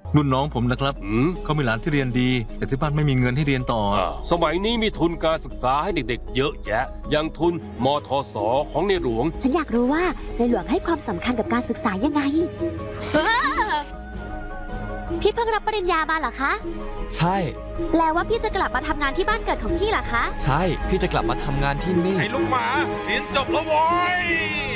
รุ่นน้องผมนะครับเขามีหลานที่เรียนดี แต่ที่บ้านไม่มีเงินให้เรียนต่อสมัยนี้มีทุนการศึกษาให้เด็กๆเยอะแยะอย่างทุนมทสของในหลวงฉันอยากรู้ว่าในหลวงให้ความสำคัญกับการศึกษายังไง พี่เพิ่งรับปริญญามาเหรอคะใช่แปลว่าพี่จะกลับมาทำงานที่บ้านเกิดของพี่เหรอคะใช่ พี่จะกลับมาทำงานที่นี่ไอ้ลูกหมาเรียนจบแล้วโว้ย